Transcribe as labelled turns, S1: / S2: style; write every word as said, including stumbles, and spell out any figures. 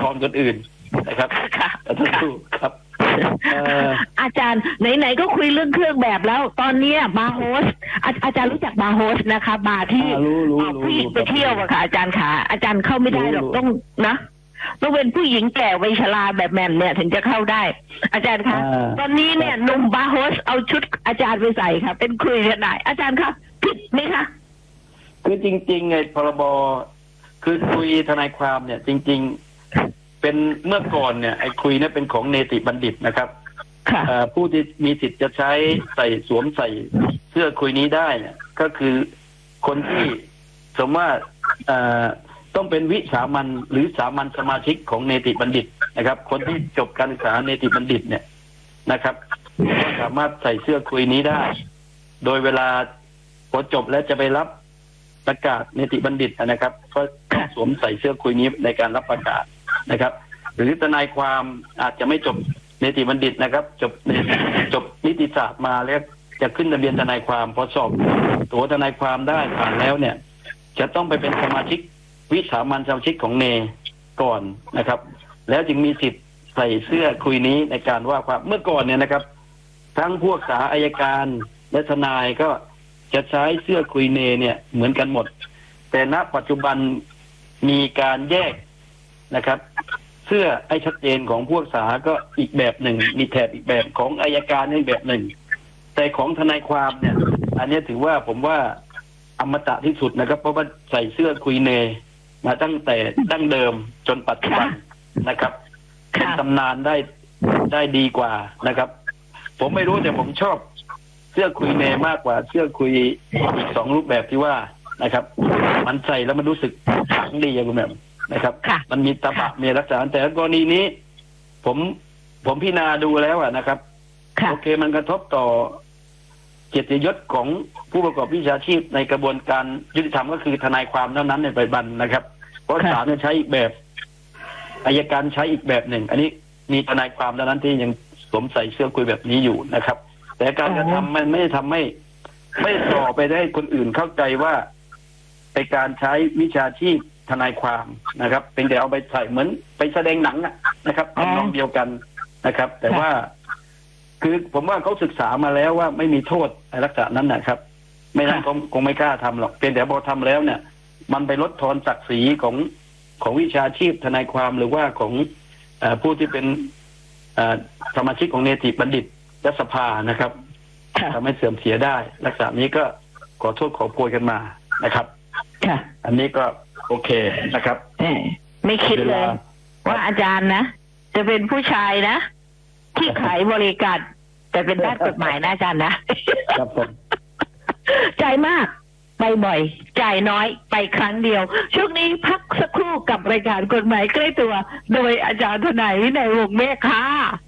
S1: รคนอื่นนะครับต้องดูครับ
S2: อาจารย์ไหนๆก็คุยเรื่องเครื่องแบบแล้วตอนนี้บาร์โฮสอาจารย์รู้จักบาร์โฮสนะคะบาร์ที่ผู้หญิงไปเที่ยวอะค่ะอาจารย์ขาอาจารย์เข้าไม่ได้หรอกต้องนะต้องเป็นผู้หญิงแก่วัยชราแบบแม่เนี่ยถึงจะเข้าได้อาจารย์คะตอนนี้เนี่ยหนุ่มบาร์โฮสเอาชุดอาจารย์ไปใส่ค่ะเป็นคุยกันได้อาจารย์คะผิดไหมคะ
S1: คือจริงๆไงพรบคือคุยทนายความเนี่ยจริงๆเป็นเมื่อก่อนเนี่ยไอ้คุยเนี่ยเป็นของเนติบัณฑิตนะครับผู้ที่มีสิทธิ์จะใช้ใส่สวมใส่เสื้อคุยนี้ได้เนี่ยก็คือคนที่สมมติว่าต้องเป็นวิสามัญหรือสามัญสมาชิกของเนติบัณฑิตนะครับ คนที่จบการศึกษาเนติบัณฑิตเนี่ยนะครับก็สามารถใส่เสื้อคุยนี้ได้ โดยเวลาพอจบแล้วจะไปรับประกาศเนติบัณฑิตนะครับก็สวมใส่เสื้อคุยนี้ในการรับประกาศนะครับ หรือทนายความอาจจะไม่จบเนติบัณฑิตนะครับ จบจบนิติศาสตร์มาแล้วจะขึ้นทะเบียนทนายความพอสอบตัวทนายความได้ผ่านแล้วเนี่ยจะต้องไปเป็นสมาชิกวิสามัญสมาชิกของเนก่อนนะครับ แล้วจึงมีสิทธิ์ใส่เสื้อคุยนี้ในการว่าความเมื่อก่อนเนี่ยนะครับทั้งพวกสาอัยการและทนายก็จะใช้เสื้อคุยเนเนี่ยเหมือนกันหมดแต่ณปัจจุบันมีการแยกนะครับเสื้อไอ้ชัดเจนของพวกสาก็อีกแบบหนึ่งมีแถบอีกแบบของอัยการอีกแบบหนึ่งแต่ของทนายความเนี่ยอันนี้ถือว่าผมว่าอมตะที่สุดนะครับเพราะว่าใส่เสื้อคุยเนมาตั้งแต่ดั้งเดิมจนปัจจุบันนะครับเป็นตำนานได้ได้ดีกว่านะครับผมไม่รู้แต่ผมชอบเสื้อคุยเนมากกว่าเสื้อคุยอีกสองรูปแบบที่ว่านะครับมันใส่แล้วมันรู้สึกขังดีอย่างคุณแม่นะครับมันมีตะบะมีลักษณะแต่กรณีนี้ผมผมพิจารณาดูแล้วอะนะครับโอเคมันกระทบต่อเกียรติยศของผู้ประกอบวิชาชีพในกระบวนการยุติธรรมก็คือทนายความเท่านั้นในปัจจุบันนะครับเพราะศาลใช้อีกแบบอัยการใช้อีกแบบหนึ่งอันนี้มีทนายความเท่านั้นที่ยังสวมใส่เสื้อคุยแบบนี้อยู่นะครับแต่การกระทำมันไม่ได้ทำให้ไม่ต่อไปได้คนอื่นเข้าใจว่าเป็นการใช้วิชาชีพทนายความนะครับเป็นแต่เอาไปใส่เหมือนไปแสดงหนังนะครับทำนองเดียวกันนะครับแต่ว่าคือผมว่าเขาศึกษามาแล้วว่าไม่มีโทษลักษณะนั้นนะครับไม่นั้นคงคงไม่กล้าทำหรอกเป็นแต่พอทำแล้วเนี่ยมันไปลดทอนศักดิ์ศรีของของวิชาชีพทนายความหรือว่าของผู้ที่เป็นสมาชิกของเนติบัณฑิตและสภานะครับทำให้เสื่อมเสียได้ลักษณะนี้ก็ขอโทษขอโพยกันมานะครับอันนี้ก็โอเคนะครับ
S2: ไม่คิดเลยว่าอาจารย์นะจะเป็นผู้ชายนะที่ขายบริการแต่เป็นด้านกฎหมายนะอาจารย์นะครับผมจ่ายมากไปบ่อยจ่ายน้อยไปครั้งเดียวช่วงนี้พักสักครู่กับรายการกฎหมายใกล้ตัวโดยอาจารย์ทนายวินัยวงศ์เมฆค่ะ